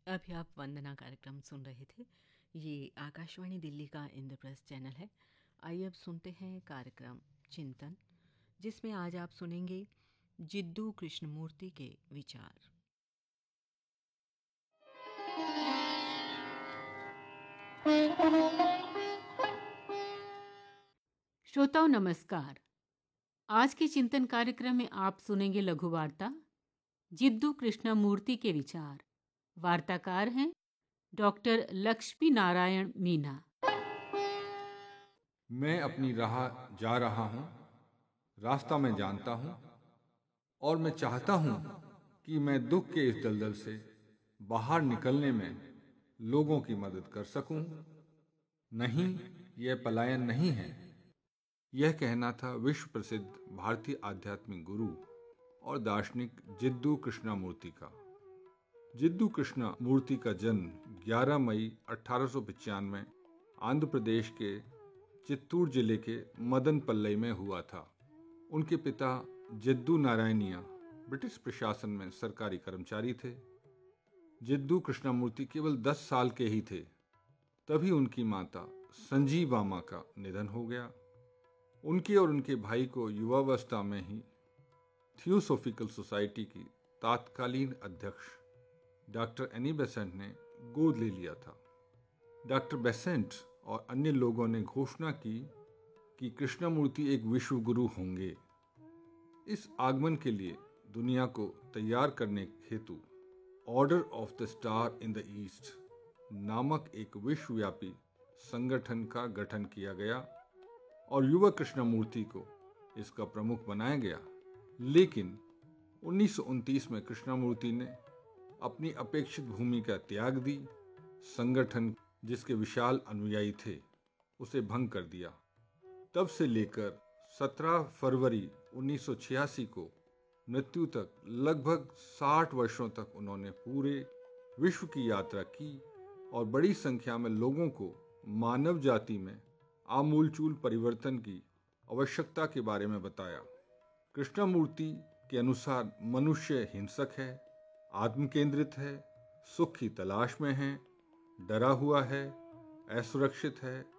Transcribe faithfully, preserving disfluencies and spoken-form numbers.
अभी आप वंदना कार्यक्रम सुन रहे थे। ये आकाशवाणी दिल्ली का इंद्रप्रस्थ चैनल है। आइए अब सुनते हैं कार्यक्रम चिंतन, जिसमें आज आप सुनेंगे जिद्दू कृष्णमूर्ति के विचार। श्रोताओं नमस्कार। आज के चिंतन कार्यक्रम में आप सुनेंगे लघु वार्ता जिद्दू कृष्णमूर्ति के विचार। वार्ताकार हैं डॉक्टर लक्ष्मी नारायण मीना। मैं अपनी राह जा रहा हूँ, रास्ता मैं जानता हूँ और मैं चाहता हूँ कि मैं दुख के इस दलदल से बाहर निकलने में लोगों की मदद कर सकूं। नहीं, यह पलायन नहीं है। यह कहना था विश्व प्रसिद्ध भारतीय आध्यात्मिक गुरु और दार्शनिक जिद्दू कृष्णमूर्ति का। जिद्दू कृष्णमूर्ति का जन्म ग्यारह मई अठारह सौ पचानवे आंध्र प्रदेश के चित्तूर जिले के मदनपल्लई में हुआ था। उनके पिता जिद्दू नारायणिया ब्रिटिश प्रशासन में सरकारी कर्मचारी थे। जिद्दू कृष्णमूर्ति केवल दस साल के ही थे, तभी उनकी माता संजीवामा का निधन हो गया। उनके और उनके भाई को युवावस्था में ही थियोसॉफिकल सोसाइटी की तात्कालीन अध्यक्ष डॉक्टर एनी बेसेंट ने गोद ले लिया था। डॉक्टर बेसेंट और अन्य लोगों ने घोषणा की कि कृष्णमूर्ति एक विश्व गुरु होंगे। इस आगमन के लिए दुनिया को तैयार करने हेतु order of the star in the east नामक एक विश्वव्यापी संगठन का गठन किया गया और युवा कृष्णमूर्ति को इसका प्रमुख बनाया गया। लेकिन उन्नीस सौ उनतीस में कृष्णमूर्ति ने अपनी अपेक्षित भूमिका त्याग दी। संगठन जिसके विशाल अनुयायी थे उसे भंग कर दिया। तब से लेकर सत्रह फरवरी उन्नीस सौ छियासी को मृत्यु तक लगभग साठ वर्षों तक उन्होंने पूरे विश्व की यात्रा की और बड़ी संख्या में लोगों को मानव जाति में आमूलचूल परिवर्तन की आवश्यकता के बारे में बताया। कृष्णमूर्ति के अनुसार मनुष्य हिंसक है, आत्मकेंद्रित है, सुख की तलाश में है, डरा हुआ है, असुरक्षित है